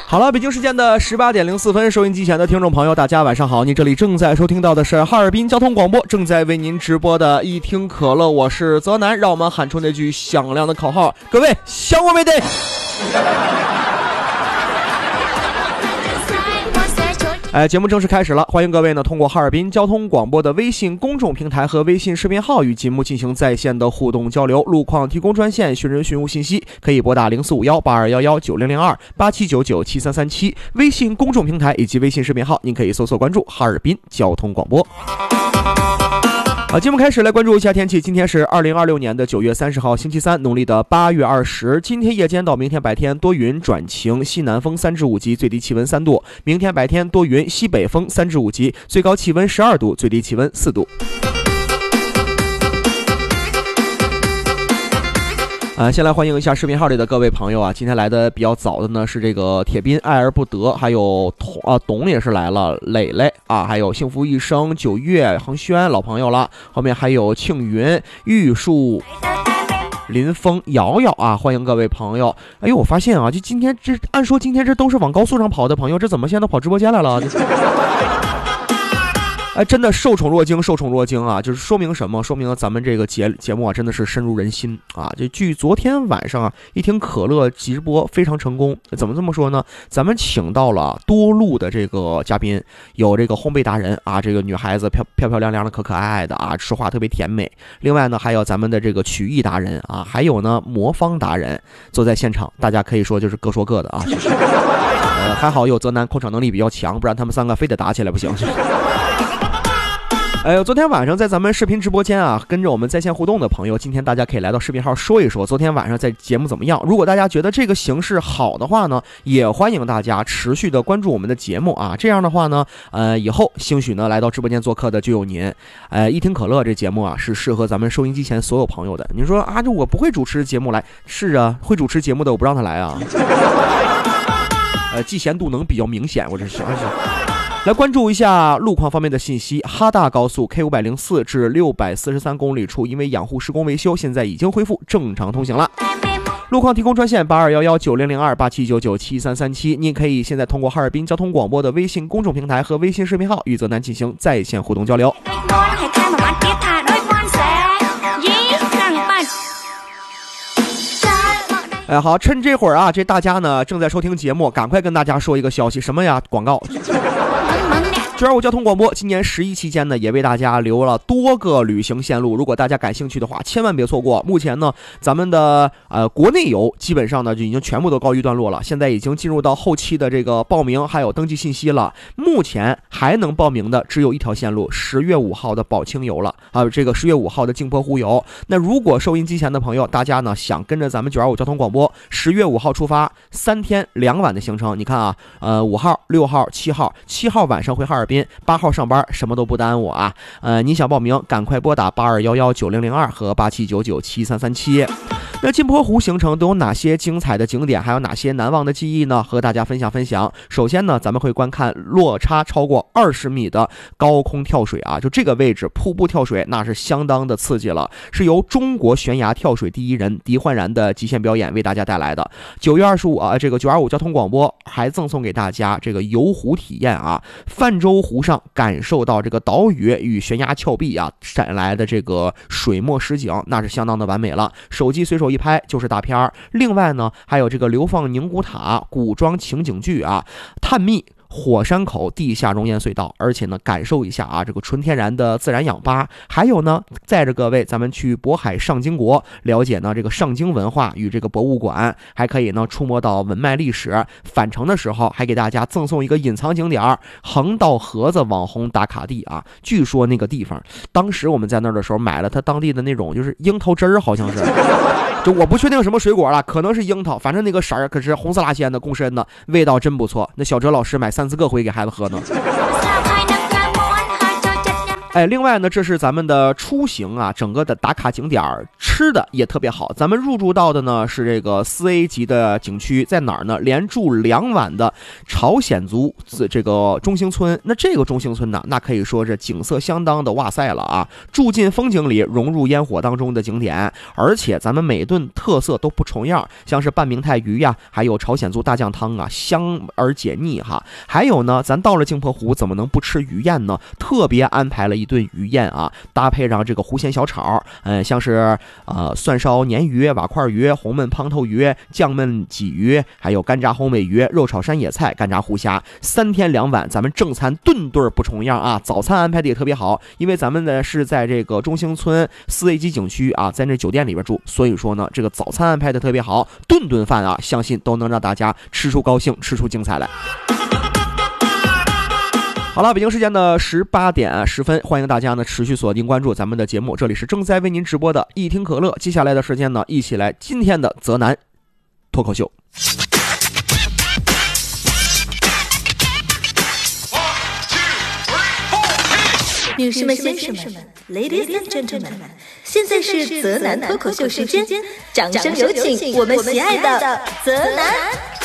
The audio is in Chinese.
好了，北京时间的18:04，收音机前的听众朋友，大家晚上好！你这里正在收听到的是哈尔滨交通广播，正在为您直播的一听可乐，我是泽南。让我们喊出那句响亮的口号，各位想我没得？节目正式开始了，欢迎各位呢通过哈尔滨交通广播的微信公众平台和微信视频号与节目进行在线的互动交流。路况提供专线寻人寻物信息可以拨打04518211900287997337，微信公众平台以及微信视频号您可以搜索关注哈尔滨交通广播。好，节目开始来关注一下天气。今天是2026年的9月30号星期三，农历的8月20。今天夜间到明天白天多云转晴，西南风3至5级，最低气温3度。明天白天多云，西北风3至5级，最高气温12度，最低气温4度。先来欢迎一下视频号里的各位朋友啊！今天来的比较早的呢是这个铁斌爱而不得，还有董也是来了，磊磊啊，还有幸福一生、9月、恒轩老朋友了，后面还有庆云、玉树、林峰、瑶瑶啊，欢迎各位朋友！哎呦，我发现啊，就今天这按说今天这都是往高速上跑的朋友，这怎么现在都跑直播间来了？哎，真的受宠若惊，受宠若惊啊！就是说明什么？说明咱们这个节目啊，真的是深入人心啊！这据昨天晚上啊，一听可乐直播非常成功。怎么这么说呢？咱们请到了多路的这个嘉宾，有这个烘焙达人啊，这个女孩子漂亮亮的、可爱爱的啊，说话特别甜美。另外呢，还有咱们的这个曲艺达人啊，还有呢魔方达人坐在现场，大家可以说就是各说各的啊。还好有泽南控场能力比较强，不然他们三个非得打起来不行。昨天晚上在咱们视频直播间啊，跟着我们在线互动的朋友，今天大家可以来到视频号说一说昨天晚上在节目怎么样。如果大家觉得这个形式好的话呢，也欢迎大家持续的关注我们的节目啊。这样的话呢，以后兴许呢来到直播间做客的就有您。一听可乐这节目啊是适合咱们收音机前所有朋友的。你说啊，这我不会主持节目来，是啊，会主持节目的我不让他来啊。嫉贤妒能比较明显，我这是。来关注一下路况方面的信息。哈大高速 K504 至643公里处因为养护施工维修，现在已经恢复正常通行了。路况提供专线8211900287997337，你可以现在通过哈尔滨交通广播的微信公众平台和微信视频号与泽南进行在线互动交流。好，趁这会儿啊，这大家呢正在收听节目，赶快跟大家说一个消息，什么呀？广告。925交通广播今年11期间呢，也为大家留了多个旅行线路，如果大家感兴趣的话，千万别错过。目前呢，咱们的国内游基本上呢就已经全部都告一段落了，现在已经进入到后期的这个报名还有登记信息了。目前还能报名的只有一条线路，10月5号的宝清游了啊，这个10月5号的镜泊湖游。那如果收音机前的朋友，大家呢想跟着咱们925交通广播10月5号出发，3天2晚的行程，你看啊，5号、6号、7号晚上回哈尔滨，8号上班，什么都不耽误啊！你想报名，赶快拨打82119002和87997337。那镜泊湖行程都有哪些精彩的景点，还有哪些难忘的记忆呢？和大家分享。首先呢，咱们会观看落差超过20米的高空跳水啊，就这个位置瀑布跳水，那是相当的刺激了，是由中国悬崖跳水第一人狄焕然的极限表演为大家带来的。9月25啊，这个925交通广播还赠送给大家这个游湖体验啊，泛舟湖上感受到这个岛屿与悬崖峭壁啊闪来的这个水墨实景，那是相当的完美了，手机随手一拍就是大片儿。另外呢，还有这个流放宁古塔古装情景剧啊，探秘火山口地下熔岩隧道，而且呢感受一下啊这个纯天然的自然氧吧。还有呢，载着各位咱们去渤海上京国，了解呢这个上京文化与这个博物馆，还可以呢触摸到文脉历史。返程的时候还给大家赠送一个隐藏景点横道河子网红打卡地啊。据说那个地方当时我们在那儿的时候买了它当地的那种就是樱桃汁儿，好像是就我不确定什么水果了，可能是樱桃，反正那个色儿可是红色拉鲜的，共深的，味道真不错。那小哲老师买3-4个回给孩子喝呢。 另外呢，这是咱们的出行啊，整个的打卡景点，吃的也特别好。咱们入住到的呢是这个4A 级的景区，在哪儿呢？连住2晚的朝鲜族这个中兴村。那这个中兴村呢，那可以说是景色相当的哇塞了啊！住进风景里，融入烟火当中的景点，而且咱们每顿特色都不重样，像是拌明太鱼呀，还有朝鲜族大酱汤啊，香而解腻哈。还有呢，咱到了镜泊湖，怎么能不吃鱼宴呢？特别安排了一顿鱼宴啊，搭配上这个湖鲜小炒，像是蒜烧鲶鱼、瓦块鱼、红焖胖头鱼、酱焖鲫鱼，还有干炸红尾鱼、肉炒山野菜、干炸湖虾，3天2晚，咱们正餐顿顿不重样啊。早餐安排的也特别好，因为咱们呢是在这个中兴村4A 级景区啊，在那酒店里边住，所以说呢，这个早餐安排的特别好，顿顿饭啊，相信都能让大家吃出高兴，吃出精彩来。好了，北京时间的18点10分，欢迎大家呢持续锁定关注咱们的节目，这里是正在为您直播的一听可乐。接下来的时间呢，一起来今天的泽南脱口秀。 女士们、先生们 ，Ladies and Gentlemen， 现在是泽南脱口秀时间，掌声有请我们喜爱的泽南。